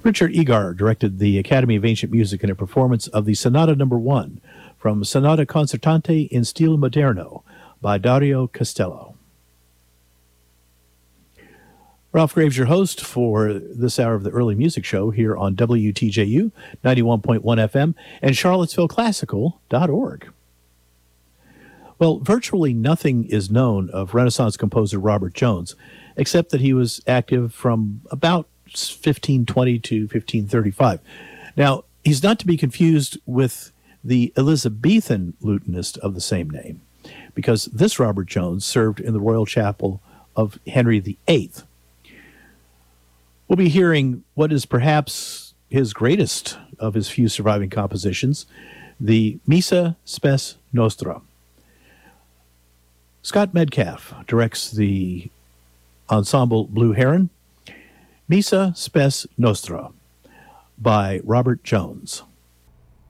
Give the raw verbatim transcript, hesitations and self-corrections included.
Richard Egar directed the Academy of Ancient Music in a performance of the Sonata Number One from Sonata Concertante in Stile Moderno by Dario Castello. Ralph Graves, your host for this hour of the Early Music Show here on W T J U ninety-one point one F M and Charlottesville Classical dot org. Well, virtually nothing is known of Renaissance composer Robert Jones, except that he was active from about fifteen twenty to fifteen thirty-five. Now, he's not to be confused with the Elizabethan lutenist of the same name, because this Robert Jones served in the Royal Chapel of Henry the Eighth. We'll be hearing what is perhaps his greatest of his few surviving compositions, the Missa Spes Nostra. Scott Metcalf directs the ensemble Blue Heron, Missa Spes Nostra by Robert Jones.